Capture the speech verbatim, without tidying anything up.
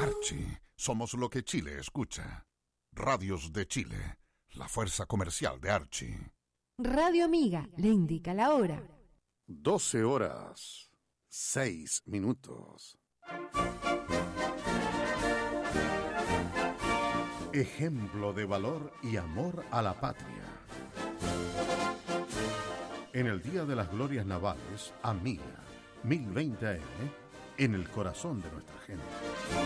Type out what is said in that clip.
Archie, somos lo que Chile escucha. Radios de Chile, la fuerza comercial de Archie. Radio Amiga le indica la hora. doce horas, seis minutos. Ejemplo de valor y amor a la patria. En el Día de las Glorias Navales, Amiga, mil veinte A M, en el corazón de nuestra gente.